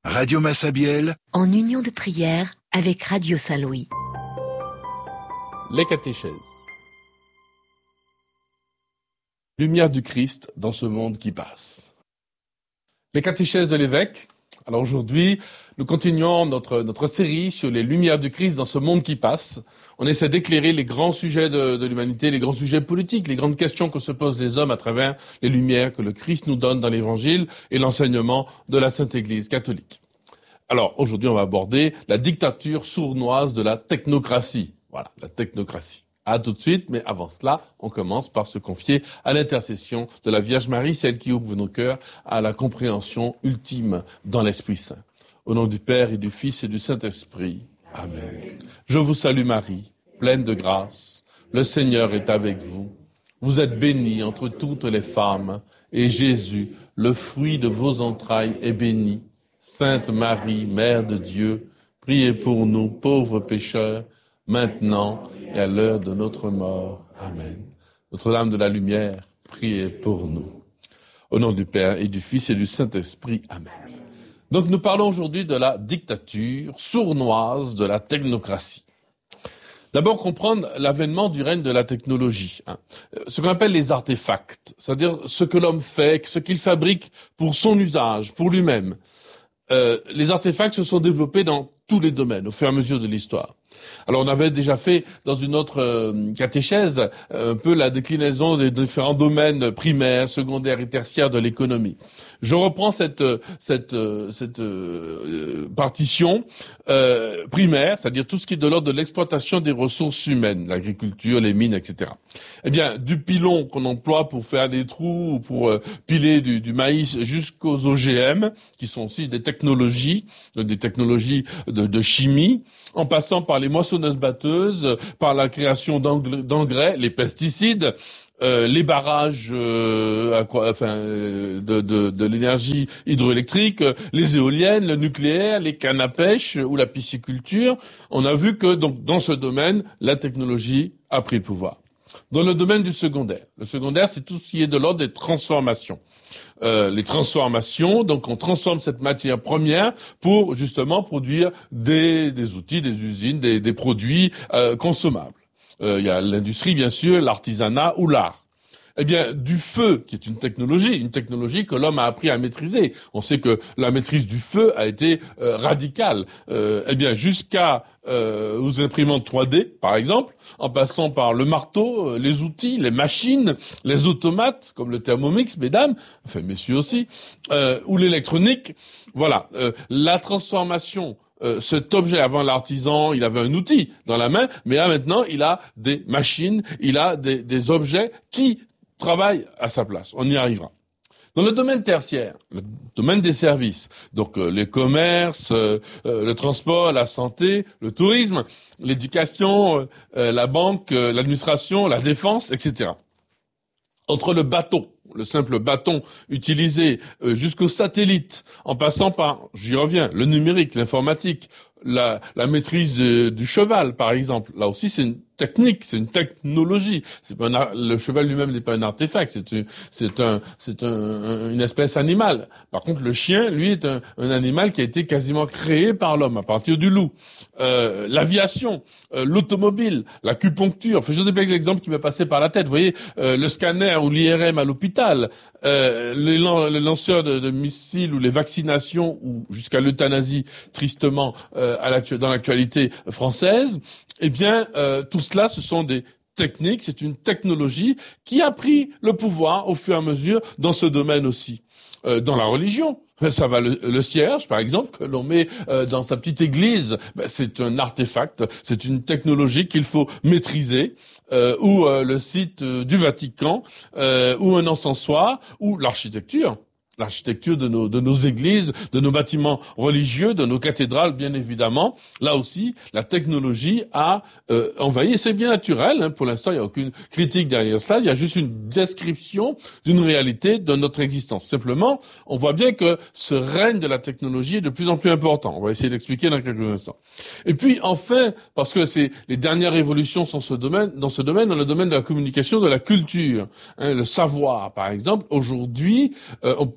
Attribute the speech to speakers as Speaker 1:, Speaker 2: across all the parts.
Speaker 1: Radio Massabielle,
Speaker 2: en union de prière avec Radio Saint-Louis.
Speaker 3: Les catéchèses. Lumière du Christ dans ce monde qui passe. Les catéchèses de l'évêque. Alors aujourd'hui, nous continuons notre série sur les lumières du Christ dans ce monde qui passe. On essaie d'éclairer les grands sujets de l'humanité, les grands sujets politiques, les grandes questions que se posent les hommes à travers les lumières que le Christ nous donne dans l'Évangile et l'enseignement de la Sainte Église catholique. Alors aujourd'hui, on va aborder la dictature sournoise de la technocratie. Voilà, la technocratie. À tout de suite, mais avant cela, on commence par se confier à l'intercession de la Vierge Marie, celle qui ouvre nos cœurs à la compréhension ultime dans l'Esprit Saint. Au nom du Père et du Fils et du Saint-Esprit. Amen. Je vous salue Marie, pleine de grâce. Le Seigneur est avec vous. Vous êtes bénie entre toutes les femmes, et Jésus, le fruit de vos entrailles, est béni. Sainte Marie, Mère de Dieu, priez pour nous, pauvres pécheurs, maintenant et à l'heure de notre mort. Amen. Notre-Dame de la Lumière, priez pour nous. Au nom du Père et du Fils et du Saint-Esprit. Amen. Donc nous parlons aujourd'hui de la dictature sournoise de la technocratie. D'abord comprendre l'avènement du règne de la technologie. Ce qu'on appelle les artefacts, c'est-à-dire ce que l'homme fait, ce qu'il fabrique pour son usage, pour lui-même. Les artefacts se sont développés dans tous les domaines au fur et à mesure de l'histoire. Alors on avait déjà fait dans une autre catéchèse un peu la déclinaison des différents domaines primaires, secondaires et tertiaires de l'économie. Je reprends cette partition primaire, c'est-à-dire tout ce qui est de l'ordre de l'exploitation des ressources humaines, l'agriculture, les mines, etc. Eh bien, du pilon qu'on emploie pour faire des trous ou pour piler du maïs jusqu'aux OGM, qui sont aussi des technologies de chimie, en passant par les moissonneuses-batteuses, par la création d'engrais, les pesticides, les barrages de l'énergie hydroélectrique, les éoliennes, le nucléaire, les cannes à pêche ou la pisciculture. On a vu que donc dans ce domaine, la technologie a pris le pouvoir. Dans le domaine du secondaire, le secondaire, c'est tout ce qui est de l'ordre des transformations. Les transformations, donc on transforme cette matière première pour justement produire des outils, des usines, des produits consommables. Il y a l'industrie bien sûr, l'artisanat ou l'art. Eh bien, du feu, qui est une technologie que l'homme a appris à maîtriser. On sait que la maîtrise du feu a été radicale. Eh bien, jusqu'à aux imprimantes 3D, par exemple, en passant par le marteau, les outils, les machines, les automates, comme le Thermomix, mesdames, enfin messieurs aussi, ou l'électronique. Voilà, la transformation. Cet objet, avant l'artisan, il avait un outil dans la main, mais là maintenant, il a des machines, il a des objets qui travaillent à sa place. On y arrivera. Dans le domaine tertiaire, le domaine des services, donc les commerces, le transport, la santé, le tourisme, l'éducation, la banque, l'administration, la défense, etc. Entre le simple bâton utilisé jusqu'au satellite, en passant par, j'y reviens, le numérique, l'informatique, la maîtrise du cheval, par exemple. Là aussi, c'est une technique, c'est une technologie. C'est pas le cheval lui-même n'est pas un artefact, c'est une espèce animale. Par contre, le chien, lui, est un animal qui a été quasiment créé par l'homme à partir du loup. L'aviation, l'automobile, l'acupuncture. Enfin, je donne des exemples qui m'est passé par la tête. Vous voyez, le scanner ou l'IRM à l'hôpital, les lanceurs de missiles ou les vaccinations ou jusqu'à l'euthanasie, tristement, dans l'actualité française. Eh bien, tout cela, ce sont des techniques, c'est une technologie qui a pris le pouvoir au fur et à mesure dans ce domaine aussi. Dans la religion, ça va le cierge, par exemple, que l'on met dans sa petite église, c'est un artefact, c'est une technologie qu'il faut maîtriser, ou le site du Vatican, ou un encensoir, ou l'architecture de nos églises, de nos bâtiments religieux, de nos cathédrales, bien évidemment. Là aussi, la technologie a envahi, et c'est bien naturel. Pour l'instant, il n'y a aucune critique derrière cela. Il y a juste une description d'une réalité de notre existence. Simplement, on voit bien que ce règne de la technologie est de plus en plus important. On va essayer d'expliquer dans quelques instants. Et puis, enfin, parce que les dernières évolutions sont dans le domaine de la communication, de la culture, le savoir, par exemple. Aujourd'hui,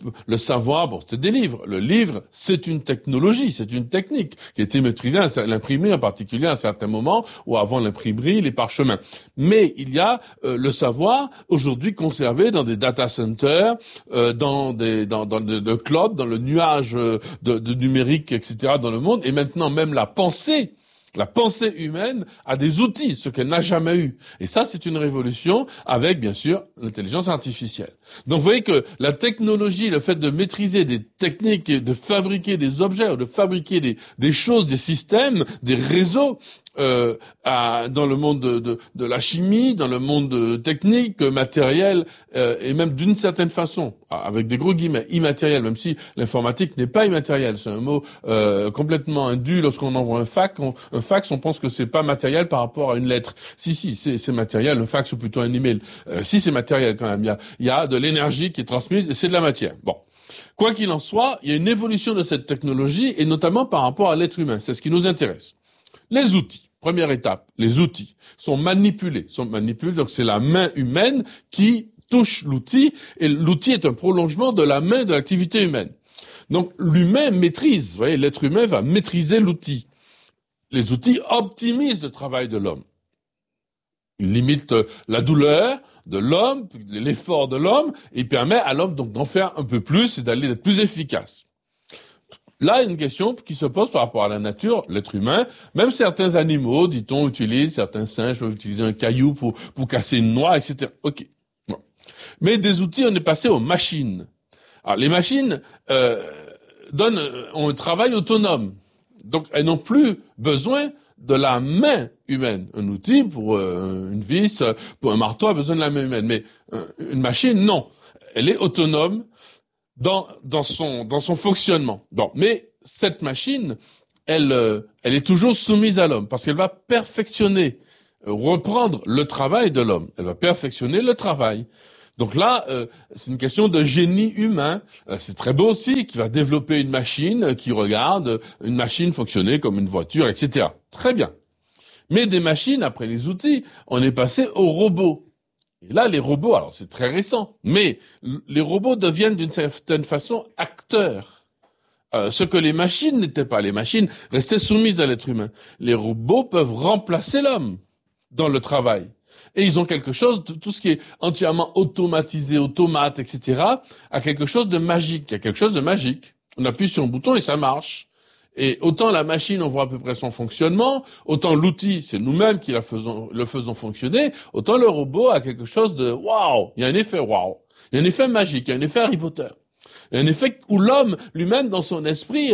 Speaker 3: le savoir, bon, c'est des livres. Le livre, c'est une technologie, c'est une technique qui a été maîtrisée, l'imprimerie en particulier à un certain moment, ou avant l'imprimerie, les parchemins. Mais il y a le savoir aujourd'hui conservé dans des data centers, dans le cloud, dans le nuage de numérique, etc. dans le monde, et maintenant même la pensée humaine a des outils, ce qu'elle n'a jamais eu. Et ça, c'est une révolution avec, bien sûr, l'intelligence artificielle. Donc, vous voyez que la technologie, le fait de maîtriser des techniques, de fabriquer des objets, ou de fabriquer des choses, des systèmes, des réseaux, dans le monde de la chimie, dans le monde technique, matériel, et même d'une certaine façon, avec des gros guillemets, immatériel, même si l'informatique n'est pas immatérielle. C'est un mot complètement indu. Lorsqu'on envoie un fax, on pense que c'est pas matériel par rapport à une lettre. Si, c'est matériel. Un fax ou plutôt un email. Si, c'est matériel quand même. Il y a de l'énergie qui est transmise et c'est de la matière. Bon. Quoi qu'il en soit, il y a une évolution de cette technologie et notamment par rapport à l'être humain. C'est ce qui nous intéresse. Les outils. Première étape, les outils sont manipulés. Donc c'est la main humaine qui touche l'outil et l'outil est un prolongement de la main de l'activité humaine. Donc l'humain maîtrise, vous voyez, l'être humain va maîtriser l'outil. Les outils optimisent le travail de l'homme. Ils limitent la douleur de l'homme, l'effort de l'homme, et il permet à l'homme donc d'en faire un peu plus et d'être plus efficace. Là, une question qui se pose par rapport à la nature, l'être humain. Même certains animaux, dit-on, certains singes peuvent utiliser un caillou pour casser une noix, etc. Ok. Bon. Mais des outils, on est passé aux machines. Alors, les machines ont un travail autonome. Donc, elles n'ont plus besoin de la main humaine. Un outil pour une vis, pour un marteau a besoin de la main humaine. Mais une machine, non. Elle est autonome dans son fonctionnement. Bon, mais cette machine, elle est toujours soumise à l'homme parce qu'elle va perfectionner, reprendre le travail de l'homme. Elle va perfectionner le travail. Donc là, c'est une question de génie humain. C'est très beau aussi, qui va développer une machine qui regarde une machine fonctionner comme une voiture, etc. Très bien. Mais des machines, après les outils, on est passé aux robots. Et là, les robots, alors c'est très récent, mais les robots deviennent d'une certaine façon acteurs. Ce que les machines n'étaient pas. Les machines restaient soumises à l'être humain. Les robots peuvent remplacer l'homme dans le travail. Et ils ont quelque chose, tout ce qui est entièrement automatisé, automate, etc., a quelque chose de magique. Il y a quelque chose de magique. On appuie sur un bouton et ça marche. Et autant la machine, on voit à peu près son fonctionnement, autant l'outil, c'est nous-mêmes qui le faisons fonctionner, autant le robot a quelque chose de waouh. Il y a un effet waouh. Il y a un effet magique, il y a un effet Harry Potter. Il y a un effet où l'homme, lui-même, dans son esprit,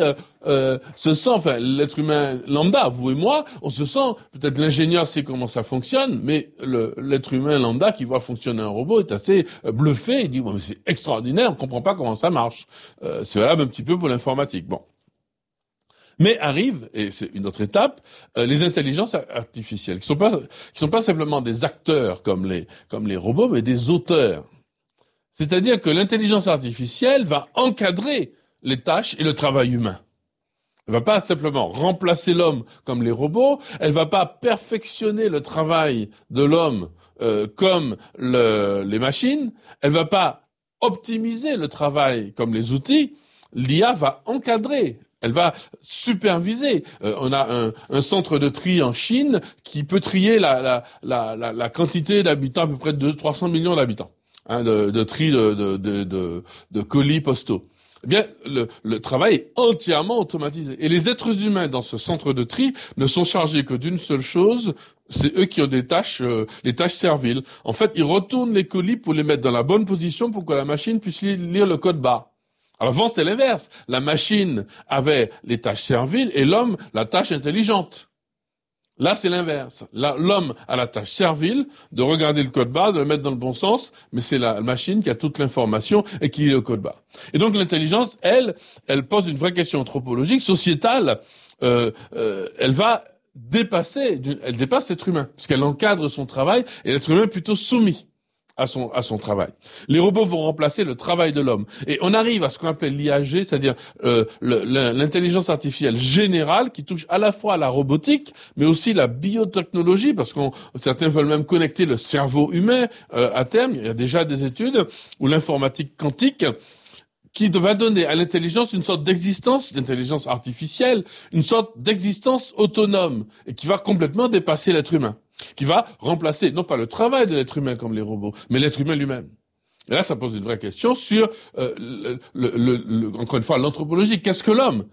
Speaker 3: se sent, enfin, l'être humain lambda, vous et moi, on se sent, peut-être l'ingénieur sait comment ça fonctionne, mais l'être humain lambda qui voit fonctionner un robot est assez bluffé, il dit, bon, mais c'est extraordinaire, on comprend pas comment ça marche. C'est valable un petit peu pour l'informatique. Bon. Mais arrive, et c'est une autre étape, les intelligences artificielles, qui sont pas simplement des acteurs comme les robots, mais des auteurs. C'est-à-dire que l'intelligence artificielle va encadrer les tâches et le travail humain. Elle va pas simplement remplacer l'homme comme les robots, elle va pas perfectionner le travail de l'homme comme les machines, elle va pas optimiser le travail comme les outils, l'IA va encadrer. Elle va superviser. On a un centre de tri en Chine qui peut trier la quantité d'habitants, à peu près de 300 millions d'habitants, de tri de colis postaux. Eh bien, le travail est entièrement automatisé. Et les êtres humains dans ce centre de tri ne sont chargés que d'une seule chose, c'est eux qui ont des tâches, les tâches serviles. En fait, ils retournent les colis pour les mettre dans la bonne position pour que la machine puisse lire le code barre. Alors avant, c'est l'inverse. La machine avait les tâches serviles et l'homme, la tâche intelligente. Là, c'est l'inverse. Là, l'homme a la tâche servile de regarder le code barre, de le mettre dans le bon sens, mais c'est la machine qui a toute l'information et qui lit le code barre. Et donc, l'intelligence, elle pose une vraie question anthropologique, sociétale. Elle dépasse l'être humain, puisqu'elle encadre son travail et l'être humain est plutôt soumis à son travail. Les robots vont remplacer le travail de l'homme. Et on arrive à ce qu'on appelle l'IAG, c'est-à-dire l'intelligence artificielle générale qui touche à la fois la robotique, mais aussi la biotechnologie, parce certains veulent même connecter le cerveau humain à terme. Il y a déjà des études où l'informatique quantique qui va donner à l'intelligence une sorte d'existence, d'intelligence artificielle, une sorte d'existence autonome, et qui va complètement dépasser l'être humain, qui va remplacer, non pas le travail de l'être humain comme les robots, mais l'être humain lui-même. Et là, ça pose une vraie question sur, encore une fois, l'anthropologie. Qu'est-ce que l'homme?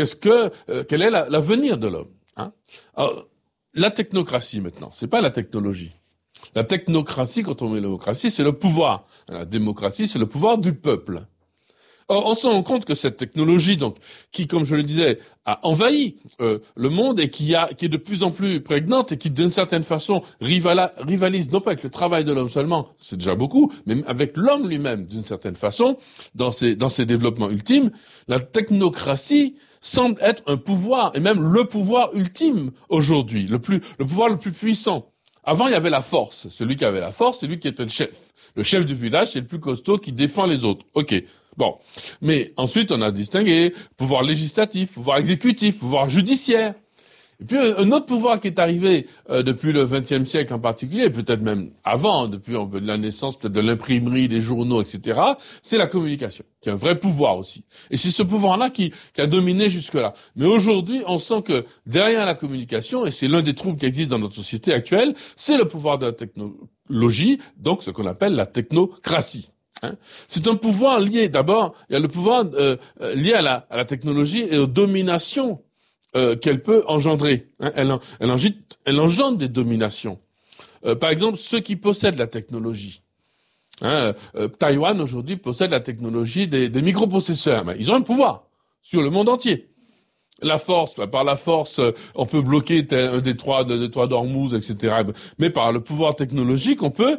Speaker 3: Quel est l'avenir de l'homme, hein? Alors, la technocratie, maintenant, c'est pas la technologie. La technocratie, quand on met démocratie, c'est le pouvoir. La démocratie, c'est le pouvoir du peuple. Or, on se rend compte que cette technologie, donc, qui, comme je le disais, a envahi le monde et qui est de plus en plus prégnante et qui, d'une certaine façon, rivalise non pas avec le travail de l'homme seulement, c'est déjà beaucoup, mais avec l'homme lui-même, d'une certaine façon, dans ses développements ultimes, la technocratie semble être un pouvoir, et même le pouvoir ultime aujourd'hui, le pouvoir le plus puissant. Avant, il y avait la force. Celui qui avait la force, c'est lui qui était le chef. Le chef du village, c'est le plus costaud qui défend les autres. Ok. Bon. Mais ensuite, on a distingué pouvoir législatif, pouvoir exécutif, pouvoir judiciaire. Et puis, un autre pouvoir qui est arrivé depuis le XXe siècle en particulier, peut-être même avant, depuis la naissance peut-être de l'imprimerie, des journaux, etc., c'est la communication, qui est un vrai pouvoir aussi. Et c'est ce pouvoir-là qui a dominé jusque-là. Mais aujourd'hui, on sent que derrière la communication, et c'est l'un des troubles qui existent dans notre société actuelle, c'est le pouvoir de la technologie, donc ce qu'on appelle la technocratie. Hein. C'est un pouvoir lié, d'abord, il y a le pouvoir lié à la technologie et aux dominations qu'elle peut engendrer. Hein. Elle engendre des dominations. Par exemple, ceux qui possèdent la technologie. Hein, Taïwan, aujourd'hui, possède la technologie des microprocesseurs. Mais ils ont un pouvoir sur le monde entier. La force, par la force, on peut bloquer un détroit d'Ormuz, etc. Mais par le pouvoir technologique, on peut,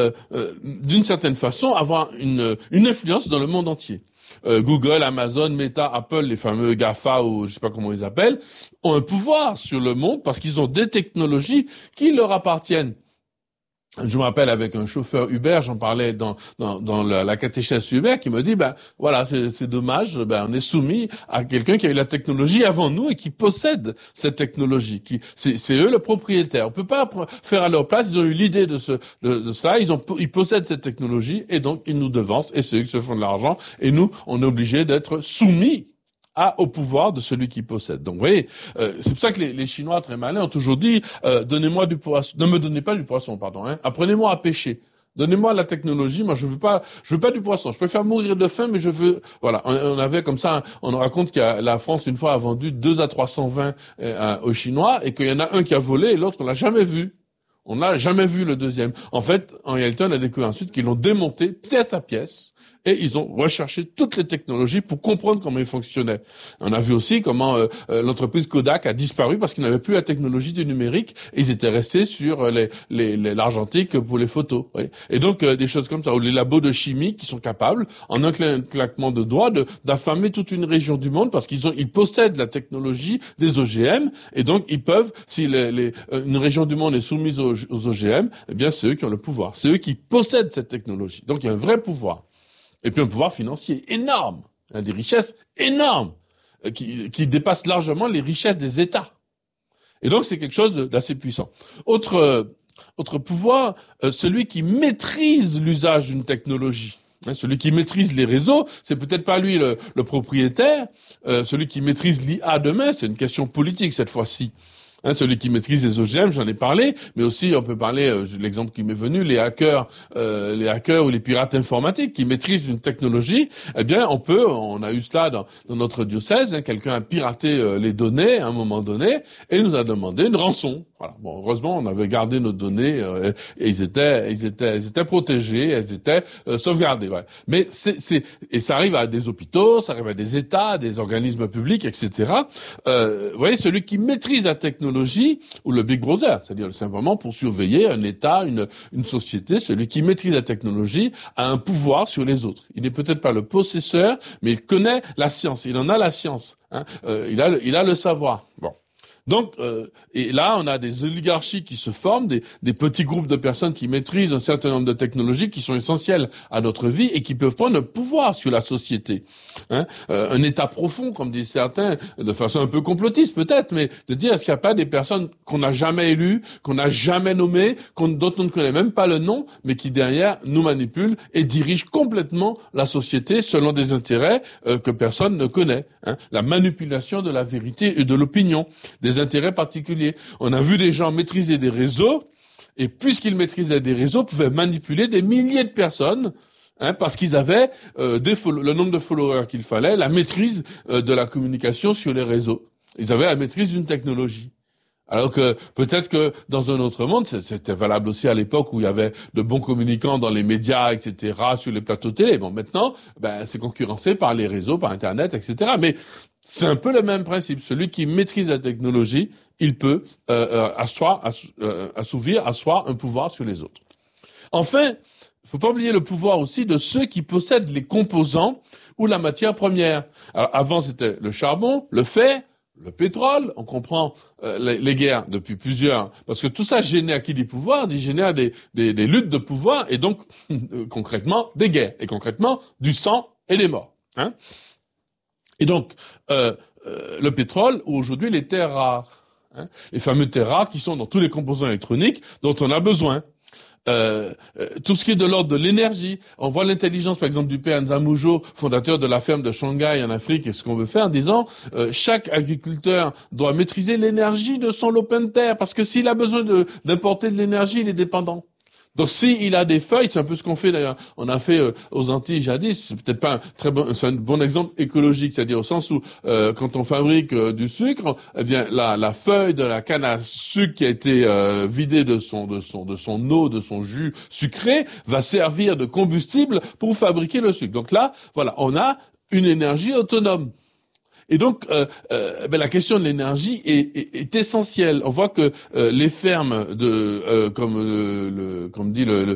Speaker 3: d'une certaine façon, avoir une influence dans le monde entier. Google, Amazon, Meta, Apple, les fameux GAFA ou je sais pas comment ils appellent, ont un pouvoir sur le monde parce qu'ils ont des technologies qui leur appartiennent. Je me rappelle avec un chauffeur Uber, j'en parlais dans la catéchèse Uber, qui me dit, voilà, c'est dommage, on est soumis à quelqu'un qui a eu la technologie avant nous et qui possède cette technologie. C'est eux le propriétaire. On peut pas faire à leur place. Ils ont eu l'idée de cela. Ils possèdent cette technologie et donc ils nous devancent et c'est eux qui se font de l'argent et nous, on est obligés d'être soumis au pouvoir de celui qui possède. Donc, vous voyez, c'est pour ça que les Chinois très malins ont toujours dit donnez-moi du poisson, ne me donnez pas du poisson, pardon. Apprenez-moi à pêcher. Donnez-moi la technologie. Moi, je veux pas du poisson. Je préfère mourir de faim, mais je veux. Voilà. On avait comme ça. On raconte que la France une fois a vendu 2 à 300 vins aux Chinois et qu'il y en a un qui a volé et l'autre on l'a jamais vu. On n'a jamais vu le deuxième. En fait, en réalité, on a découvert ensuite qu'ils l'ont démonté pièce à pièce et ils ont recherché toutes les technologies pour comprendre comment ils fonctionnaient. On a vu aussi comment l'entreprise Kodak a disparu parce qu'ils n'avaient plus la technologie du numérique et ils étaient restés sur l'argentique pour les photos. Oui. Et donc, des choses comme ça, ou les labos de chimie qui sont capables, en un claquement de doigts, d'affamer toute une région du monde parce ils possèdent la technologie des OGM et donc ils peuvent, si une région du monde est soumise aux OGM, eh bien c'est eux qui ont le pouvoir. C'est eux qui possèdent cette technologie. Donc il y a un vrai pouvoir. Et puis un pouvoir financier énorme. Il y a des richesses énormes qui dépassent largement les richesses des États. Et donc c'est quelque chose d'assez puissant. Autre pouvoir, celui qui maîtrise l'usage d'une technologie. Celui qui maîtrise les réseaux, c'est peut-être pas lui le propriétaire. Celui qui maîtrise l'IA demain, c'est une question politique cette fois-ci. Celui qui maîtrise les OGM, j'en ai parlé, mais aussi on peut parler, l'exemple qui m'est venu, les hackers ou les pirates informatiques qui maîtrisent une technologie. Eh bien, on a eu cela dans notre diocèse. Quelqu'un a piraté les données à un moment donné et nous a demandé une rançon. Voilà. Bon, heureusement, on avait gardé nos données et ils étaient protégés, elles étaient sauvegardées. Ouais. Mais et ça arrive à des hôpitaux, ça arrive à des États, des organismes publics, etc. Vous voyez, celui qui maîtrise la technologie ou le Big Brother, c'est-à-dire simplement pour surveiller un État, une société, celui qui maîtrise la technologie a un pouvoir sur les autres. Il n'est peut-être pas le possesseur, mais il connaît la science. Il en a la science. Il a le savoir. Bon. Donc, et là, on a des oligarchies qui se forment, des petits groupes de personnes qui maîtrisent un certain nombre de technologies qui sont essentielles à notre vie et qui peuvent prendre le pouvoir sur la société. Un État profond, comme disent certains, de façon un peu complotiste peut-être, mais de dire est-ce qu'il n'y a pas des personnes qu'on n'a jamais élues, qu'on n'a jamais nommées, dont on ne connaît même pas le nom, mais qui derrière nous manipulent et dirigent complètement la société selon des intérêts que personne ne connaît. La manipulation de la vérité et de l'opinion, des intérêts particuliers. On a vu des gens maîtriser des réseaux, et puisqu'ils maîtrisaient des réseaux, pouvaient manipuler des milliers de personnes, parce qu'ils avaient le nombre de followers qu'il fallait, la maîtrise de la communication sur les réseaux. Ils avaient la maîtrise d'une technologie. Alors que peut-être que dans un autre monde, c'était valable aussi à l'époque où il y avait de bons communicants dans les médias, etc., sur les plateaux télé. Bon, maintenant, c'est concurrencé par les réseaux, par Internet, etc. Mais c'est un peu le même principe. Celui qui maîtrise la technologie, il peut asseoir un pouvoir sur les autres. Enfin, il faut pas oublier le pouvoir aussi de ceux qui possèdent les composants ou la matière première. Alors avant, c'était le charbon, le fer, le pétrole. On comprend les guerres depuis plusieurs, parce que tout ça génère qui dit pouvoir, génère des luttes de pouvoir et donc concrètement des guerres et concrètement du sang et des morts. Et donc le pétrole ou aujourd'hui les terres rares, les fameux terres rares qui sont dans tous les composants électroniques dont on a besoin. Tout ce qui est de l'ordre de l'énergie. On voit l'intelligence, par exemple, du père Nzamoujo, fondateur de la ferme de Shanghai en Afrique, et ce qu'on veut faire en disant chaque agriculteur doit maîtriser l'énergie de son lopin de terre, parce que s'il a besoin d'importer de l'énergie, il est dépendant. Donc s'il a des feuilles, c'est un peu ce qu'on fait d'ailleurs. On a fait aux Antilles jadis, c'est peut-être pas c'est un bon exemple écologique, c'est-à-dire au sens où quand on fabrique du sucre, eh bien la feuille de la canne à sucre qui a été vidée de son eau, de son jus sucré, va servir de combustible pour fabriquer le sucre. Donc là, voilà, on a une énergie autonome. Et donc, la question de l'énergie est essentielle. On voit que les fermes comme dit le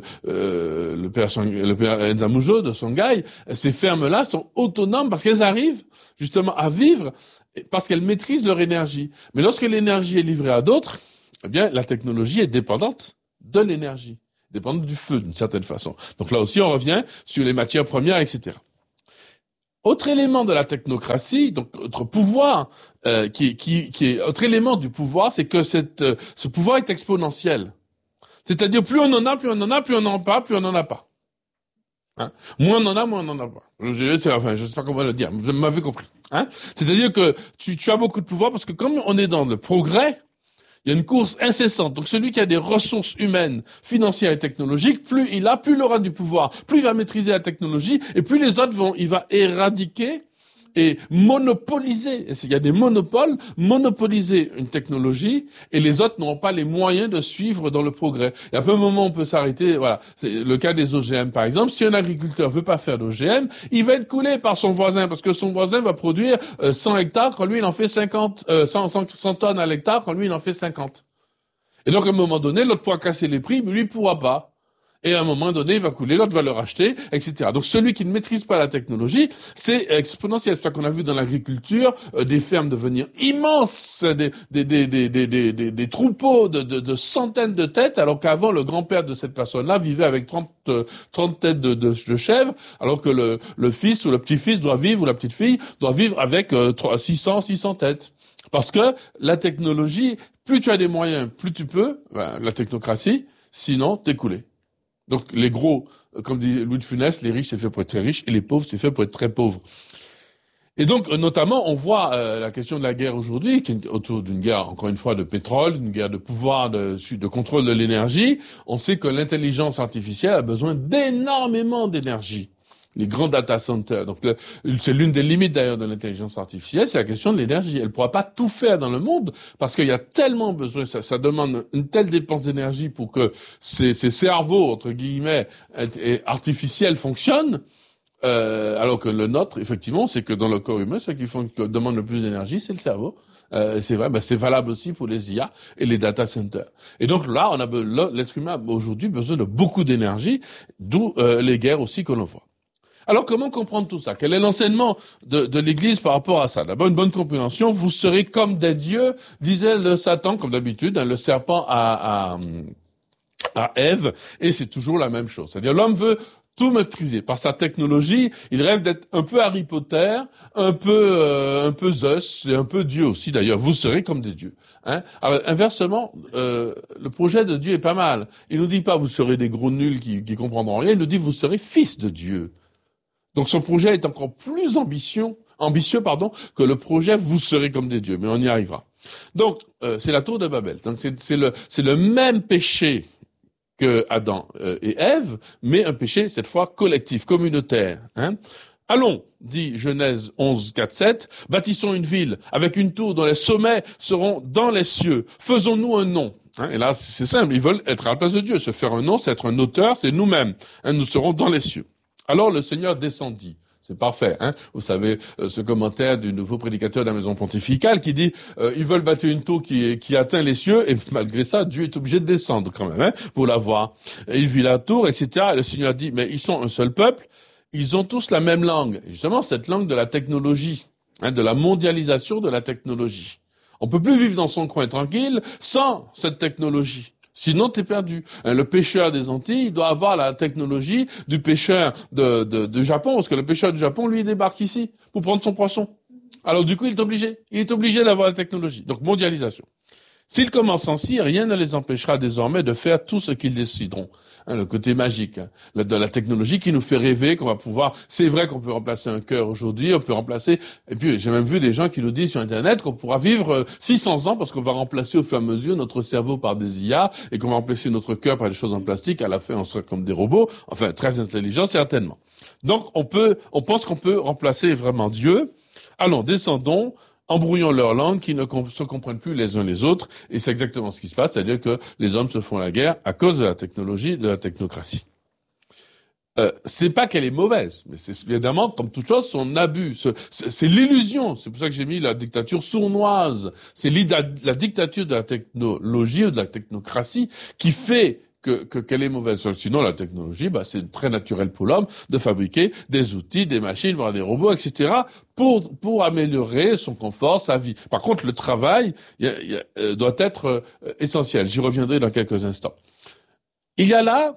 Speaker 3: père Nzamoujo de Shanghai, ces fermes-là sont autonomes parce qu'elles arrivent justement à vivre parce qu'elles maîtrisent leur énergie. Mais lorsque l'énergie est livrée à d'autres, eh bien, la technologie est dépendante de l'énergie, dépendante du feu d'une certaine façon. Donc là aussi, on revient sur les matières premières, etc. Autre élément de la technocratie, donc autre pouvoir qui est autre élément du pouvoir, c'est que ce pouvoir est exponentiel. C'est-à-dire plus on en a, plus on en a, plus on n'en a pas, plus on n'en a pas. Moins on en a, moins on n'en a pas. Je sais pas comment le dire, vous m'avez compris. C'est-à-dire que tu as beaucoup de pouvoir parce que comme on est dans le progrès, il y a une course incessante. Donc celui qui a des ressources humaines, financières et technologiques, plus il aura du pouvoir, plus il va maîtriser la technologie, et plus les autres il va éradiquer et monopoliser. Il y a des monopoles, monopoliser une technologie, et les autres n'auront pas les moyens de suivre dans le progrès. Il y a peu un moment où on peut s'arrêter. Voilà, c'est le cas des OGM par exemple. Si un agriculteur veut pas faire d'OGM, il va être coulé par son voisin parce que son voisin va produire 100 hectares quand lui il en fait 100 tonnes à l'hectare quand lui il en fait 50. Et donc à un moment donné, l'autre pourra casser les prix, mais lui pourra pas. Et à un moment donné, il va couler, l'autre va le racheter, etc. Donc celui qui ne maîtrise pas la technologie, c'est exponentiel. C'est ça qu'on a vu dans l'agriculture, des fermes devenir immenses, des troupeaux de centaines de têtes, alors qu'avant, le grand-père de cette personne-là vivait avec 30 têtes de chèvres, alors que le fils ou le petit-fils doit vivre, ou la petite-fille doit vivre avec 600 têtes. Parce que la technologie, plus tu as des moyens, plus tu peux, la technocratie, sinon t'es coulé. Donc les gros, comme dit Louis de Funès, les riches c'est fait pour être très riches et les pauvres c'est fait pour être très pauvres. Et donc notamment on voit la question de la guerre aujourd'hui, qui est autour d'une guerre encore une fois de pétrole, une guerre de pouvoir, de contrôle de l'énergie. On sait que l'intelligence artificielle a besoin d'énormément d'énergie. Les grands data centers. Donc c'est l'une des limites d'ailleurs de l'intelligence artificielle, c'est la question de l'énergie. Elle ne pourra pas tout faire dans le monde parce qu'il y a tellement besoin, ça demande une telle dépense d'énergie pour que ces cerveaux entre guillemets artificiels fonctionnent. Alors que le nôtre, effectivement, c'est que dans le corps humain, ce qui demande le plus d'énergie, c'est le cerveau. C'est vrai, c'est valable aussi pour les IA et les data centers. Et donc là, l'être humain a aujourd'hui besoin de beaucoup d'énergie, d'où les guerres aussi que l'on voit. Alors, comment comprendre tout ça? Quel est l'enseignement de l'Église par rapport à ça? D'abord, une bonne compréhension. Vous serez comme des dieux, disait le Satan, comme d'habitude, le serpent à Ève, et c'est toujours la même chose. C'est-à-dire, l'homme veut tout maîtriser. Par sa technologie, il rêve d'être un peu Harry Potter, un peu Zeus, et un peu Dieu aussi d'ailleurs. Vous serez comme des dieux. Alors, inversement, le projet de Dieu est pas mal. Il nous dit pas vous serez des gros nuls qui comprendront rien, il nous dit vous serez fils de Dieu. Donc son projet est encore plus ambitieux, que le projet vous serez comme des dieux, mais on y arrivera. Donc c'est la tour de Babel. Donc c'est le même péché que Adam et Ève, mais un péché cette fois collectif, communautaire. Allons, dit Genèse 11, 4, 7, bâtissons une ville avec une tour dont les sommets seront dans les cieux. Faisons-nous un nom. Et là, c'est simple, ils veulent être à la place de Dieu. Se faire un nom, c'est être un auteur, c'est nous-mêmes. Nous serons dans les cieux. Alors le Seigneur descendit. C'est parfait, Vous savez, ce commentaire du nouveau prédicateur de la maison pontificale qui dit ils veulent bâtir une tour qui atteint les cieux, et malgré ça, Dieu est obligé de descendre quand même, pour la voir. Et il vit la tour, etc. Et le Seigneur dit, mais ils sont un seul peuple, ils ont tous la même langue. Et justement, cette langue de la technologie, de la mondialisation de la technologie. On peut plus vivre dans son coin tranquille sans cette technologie. Sinon, t'es perdu. Le pêcheur des Antilles, il doit avoir la technologie du pêcheur de Japon, parce que le pêcheur du Japon, lui, il débarque ici pour prendre son poisson. Alors du coup, il est obligé. Il est obligé d'avoir la technologie. Donc, mondialisation. S'ils commencent ainsi, rien ne les empêchera désormais de faire tout ce qu'ils décideront. Le côté magique de la technologie qui nous fait rêver qu'on va pouvoir... C'est vrai qu'on peut remplacer un cœur aujourd'hui, on peut remplacer... Et puis, j'ai même vu des gens qui nous disent sur Internet qu'on pourra vivre 600 ans parce qu'on va remplacer au fur et à mesure notre cerveau par des IA et qu'on va remplacer notre cœur par des choses en plastique. À la fin, on sera comme des robots. Enfin, très intelligents, certainement. Donc, on pense qu'on peut remplacer vraiment Dieu. Allons, descendons, embrouillons leur langue, qui ne se comprennent plus les uns les autres, et c'est exactement ce qui se passe, c'est-à-dire que les hommes se font la guerre à cause de la technologie, de la technocratie. C'est pas qu'elle est mauvaise, mais c'est évidemment, comme toute chose, son abus. C'est l'illusion. C'est pour ça que j'ai mis la dictature sournoise. C'est la dictature de la technologie ou de la technocratie qui fait qu'elle est mauvaise. Sinon, la technologie, c'est très naturel pour l'homme de fabriquer des outils, des machines, voire des robots, etc., pour améliorer son confort, sa vie. Par contre, le travail doit être essentiel. J'y reviendrai dans quelques instants. Il y a là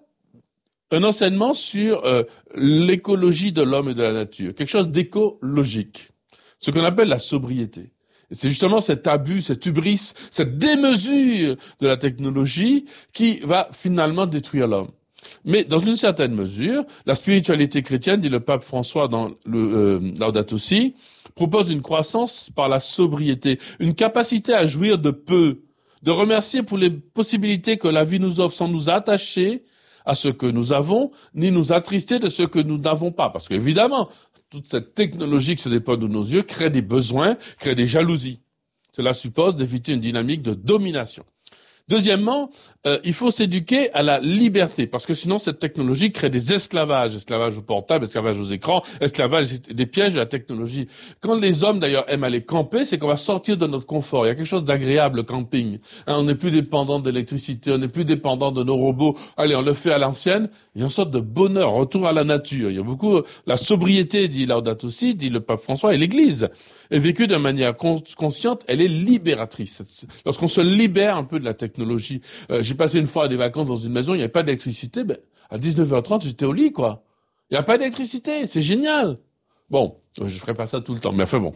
Speaker 3: un enseignement sur l'écologie de l'homme et de la nature, quelque chose d'écologique, ce qu'on appelle la sobriété. Et c'est justement cet abus, cette hubris, cette démesure de la technologie qui va finalement détruire l'homme. Mais dans une certaine mesure, la spiritualité chrétienne, dit le pape François dans le Laudato Si, propose une croissance par la sobriété, une capacité à jouir de peu, de remercier pour les possibilités que la vie nous offre sans nous attacher à ce que nous avons, ni nous attrister de ce que nous n'avons pas. Parce qu'évidemment, toute cette technologie qui se déploie de nos yeux crée des besoins, crée des jalousies. Cela suppose d'éviter une dynamique de domination. Deuxièmement, il faut s'éduquer à la liberté, parce que sinon cette technologie crée des esclavages, esclavage au portable, esclavage aux écrans, esclavage des pièges de la technologie. Quand les hommes d'ailleurs aiment aller camper, c'est qu'on va sortir de notre confort. Il y a quelque chose d'agréable, le camping. On n'est plus dépendant de l'électricité, on n'est plus dépendant de nos robots. Allez, on le fait à l'ancienne. Il y a une sorte de bonheur, retour à la nature. Il y a beaucoup la sobriété, dit Laudato Si, dit le pape François, et l'Église est vécue de manière consciente, elle est libératrice. Lorsqu'on se libère un peu de la technologie. J'ai passé une fois des vacances dans une maison, il n'y avait pas d'électricité, à 19h30, j'étais au lit, quoi. Il n'y a pas d'électricité, c'est génial. Bon, je ferai pas ça tout le temps, mais enfin bon.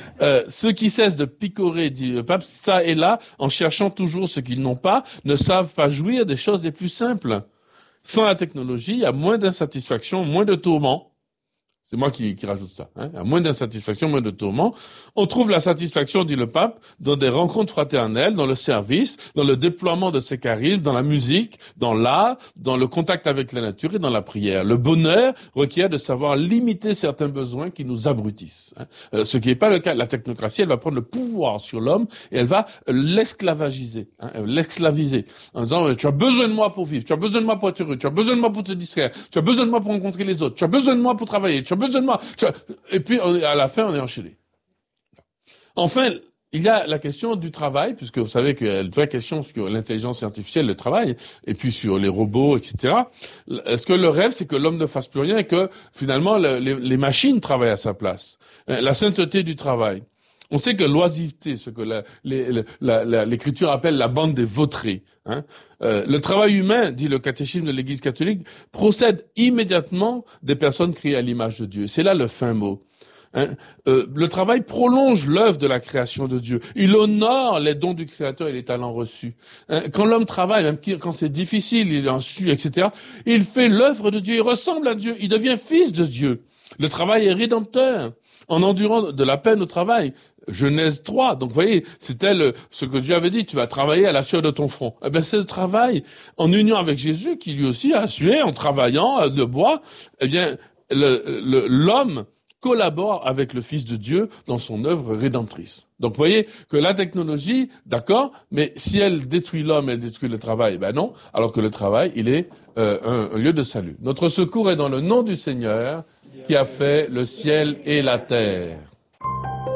Speaker 3: Ceux qui cessent de picorer, dit le pape, ça et là, en cherchant toujours ce qu'ils n'ont pas, ne savent pas jouir des choses les plus simples. Sans la technologie, il y a moins d'insatisfaction, moins de tourments. C'est moi qui rajoute ça. Il y a moins d'insatisfaction, moins de tourments. On trouve la satisfaction, dit le pape, dans des rencontres fraternelles, dans le service, dans le déploiement de ses charismes, dans la musique, dans l'art, dans le contact avec la nature et dans la prière. Le bonheur requiert de savoir limiter certains besoins qui nous abrutissent. Ce qui n'est pas le cas. La technocratie, elle va prendre le pouvoir sur l'homme et elle va l'esclavagiser, l'esclaviser. En disant, tu as besoin de moi pour vivre, tu as besoin de moi pour être heureux, tu as besoin de moi pour te distraire, tu as besoin de moi pour rencontrer les autres, tu as besoin de moi pour travailler, tu as besoin de moi. Et puis, à la fin, on est enchaîné. Enfin, il y a la question du travail, puisque vous savez qu'il y a une vraie question sur l'intelligence artificielle, le travail, et puis sur les robots, etc. Est-ce que le rêve, c'est que l'homme ne fasse plus rien et que finalement les machines travaillent à sa place? La sainteté du travail. On sait que l'oisiveté, ce que l'Écriture appelle la bande des vautrés, hein, le travail humain, dit le catéchisme de l'Église catholique, procède immédiatement des personnes créées à l'image de Dieu. C'est là le fin mot. Hein, le travail prolonge l'œuvre de la création de Dieu. Il honore les dons du Créateur et les talents reçus. Hein, quand l'homme travaille, même quand c'est difficile, il en suit, etc., il fait l'œuvre de Dieu, il ressemble à Dieu, il devient fils de Dieu. Le travail est rédempteur. En endurant de la peine au travail, Genèse 3. Donc, vous voyez, c'était ce que Dieu avait dit, tu vas travailler à la sueur de ton front. Eh ben, c'est le travail en union avec Jésus qui lui aussi a sué en travaillant de bois. Eh bien, l'homme collabore avec le Fils de Dieu dans son œuvre rédemptrice. Donc, vous voyez que la technologie, d'accord, mais si elle détruit l'homme, elle détruit le travail, ben non, alors que le travail, il est un lieu de salut. Notre secours est dans le nom du Seigneur qui a fait le ciel et la terre.